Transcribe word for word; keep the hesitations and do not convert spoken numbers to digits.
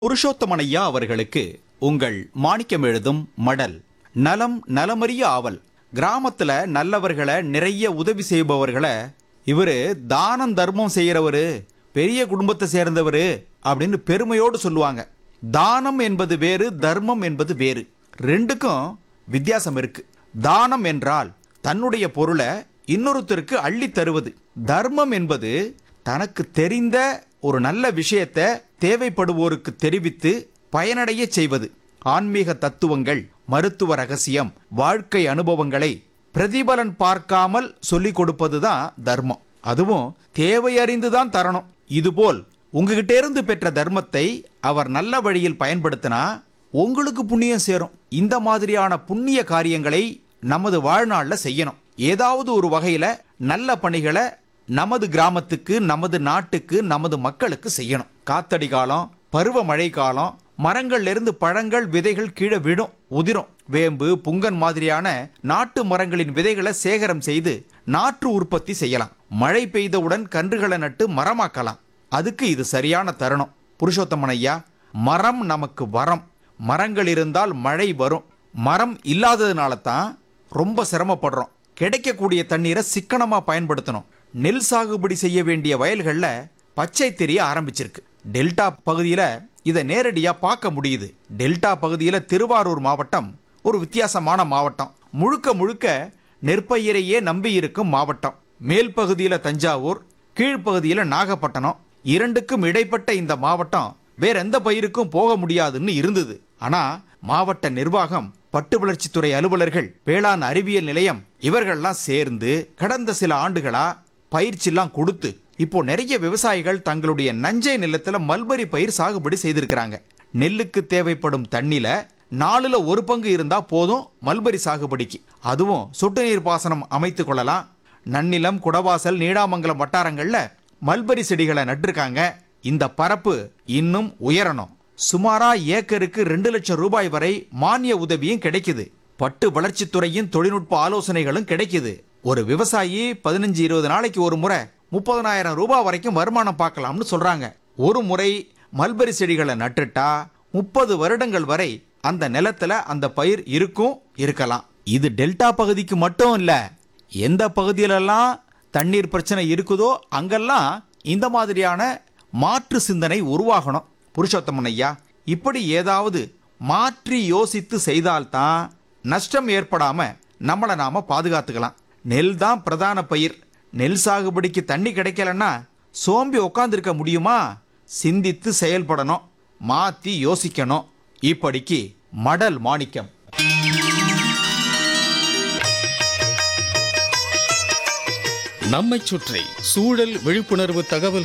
புருஷோத்தமனையா அவர்களுக்கு உங்கள் மாணிக்கம் எழுதும் மடல். நலம் நலமறிய ஆவல். கிராமத்துல நல்லவர்களை நிறைய உதவி செய்பவர்களை இவரு தானம் தர்மம் செய்யறவரு, பெரிய குடும்பத்தை சேர்ந்தவரு அப்படின்னு பெருமையோடு சொல்லுவாங்க. தானம் என்பது வேறு, தர்மம் என்பது வேறு. ரெண்டுக்கும் வித்தியாசம் இருக்கு. தானம் என்றால் தன்னுடைய பொருளை இன்னொருத்தருக்கு அள்ளி தருவது. தர்மம் என்பது தனக்கு தெரிந்த ஒரு நல்ல விஷயத்தை தேவைப்படுவோருக்கு தெரிவித்து பயனடைய செய்வது. ஆன்மீக தத்துவங்கள், மருத்துவ ரகசியம், வாழ்க்கை அனுபவங்களை பிரதிபலன் பார்க்காமல் சொல்லிக் கொடுப்பதுதான் தர்மம். அதுவும் தேவையறிந்துதான் தரணும். இதுபோல் உங்ககிட்ட இருந்து பெற்ற தர்மத்தை அவர் நல்ல வழியில் பயன்படுத்தினா உங்களுக்கு புண்ணியம் சேரும். இந்த மாதிரியான புண்ணிய காரியங்களை நமது வாழ்நாள்ல செய்யணும். ஏதாவது ஒரு வகையில நல்ல பணிகளை நமது கிராமத்துக்கு, நமது நாட்டுக்கு, நமது மக்களுக்கு செய்யணும். காத்தடி காலம், பருவ மழை காலம், மரங்கள்ல இருந்து பழங்கள், விதைகள் கீழே விடும், உதிரும். வேம்பு, புங்கன் மாதிரியான நாட்டு மரங்களின் விதைகளை சேகரம் செய்து நாற்று உற்பத்தி செய்யலாம். மழை பெய்தவுடன் கன்றுகளை நட்டு மரமாக்கலாம். அதுக்கு இது சரியான தருணம். புருஷோத்தமன் ஐயா, மரம் நமக்கு வரம். மரங்கள் இருந்தால் மழை வரும். மரம் இல்லாததுனால தான் ரொம்ப சிரமப்படுறோம். கிடைக்கக்கூடிய தண்ணீரை சிக்கனமா பயன்படுத்தணும். நெல் சாகுபடி செய்ய வேண்டிய வயல்கள்ல பச்சை தெரிய ஆரம்பிச்சிருக்கு. டெல்டா பகுதியில இதை நேரடியா பார்க்க முடியுது. டெல்டா பகுதியில திருவாரூர் மாவட்டம் ஒரு வித்தியாசமான மாவட்டம். முழுக்க முழுக்க நெற்பயிரையே நம்பி இருக்கும் மாவட்டம். மேல் பகுதியில தஞ்சாவூர், கீழ்ப்பகுதியில நாகப்பட்டினம். இரண்டுக்கும் இடைப்பட்ட இந்த மாவட்டம் வேற எந்த பயிருக்கும் போக முடியாதுன்னு இருந்தது. ஆனா மாவட்ட நிர்வாகம், பட்டு வளர்ச்சித்துறை அலுவலர்கள், வேளாண் அறிவியல் நிலையம் இவர்கள்லாம் சேர்ந்து கடந்த சில ஆண்டுகளா பயிற்சிலாம் கொடுத்து இப்போ நிறைய விவசாயிகள் தங்களுடைய நஞ்சை நிலத்துல மல்பரி பயிர் சாகுபடி செய்திருக்கிறாங்க. நெல்லுக்கு தேவைப்படும் தண்ணில நாலுல ஒரு பங்கு இருந்தா போதும் மல்பரி சாகுபடிக்கு. அதுவும் சொட்டு நீர் பாசனம் அமைத்து கொள்ளலாம். நன்னிலம், குடவாசல், நீடாமங்கலம் வட்டாரங்கள்ல மல்பரி செடிகளை நட்டிருக்காங்க. இந்த பரப்பு இன்னும் உயரணும். சுமாரா ஏக்கருக்கு ரெண்டு லட்சம் ரூபாய் வரை மானிய உதவியும் கிடைக்குது. பட்டு வளர்ச்சித்துறையின் தொழில்நுட்ப ஆலோசனைகளும் கிடைக்குது. ஒரு விவசாயி பதினஞ்சு இருபது நாளைக்கு ஒரு முறை முப்பதனாயிரம் ரூபாய் வரைக்கும் வருமானம் பார்க்கலாம்னு சொல்றாங்க. ஒரு முறை மல்பரி செடிகளை நட்டுட்டா முப்பது வருடங்கள் வரை அந்த நிலத்துல அந்த பயிர் இருக்கும், இருக்கலாம். இது டெல்டா பகுதிக்கு மட்டும் இல்ல, எந்த பகுதியிலெல்லாம் தண்ணீர் பிரச்சனை இருக்குதோ அங்கெல்லாம் இந்த மாதிரியான மாற்று சிந்தனை உருவாகணும். புருஷோத்தமன் ஐயா, இப்படி ஏதாவது மாற்றி யோசித்து செய்தால்தான் நஷ்டம் ஏற்படாம நம்மளை நாம பாதுகாத்துக்கலாம். நெல் தான் பிரதான பயிர். நெல் சாகுபடிக்கு தண்ணி கிடைக்கலன்னா சோம்பி உட்காந்துருக்க முடியுமா? சிந்தித்து செயல்படணும், மாத்தி யோசிக்கணும். இப்படிக்கு மடல் மாணிக்கம். நம்மைச் சுற்றி சூழல் விழிப்புணர்வு தகவல்